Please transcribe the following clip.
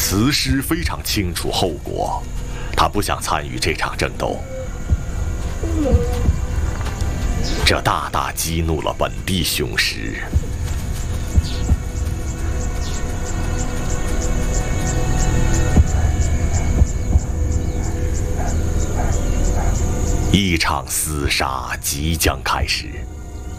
慈师非常清楚后果，他不想参与这场争斗，这大大激怒了本地雄狮。一场厮杀即将开始。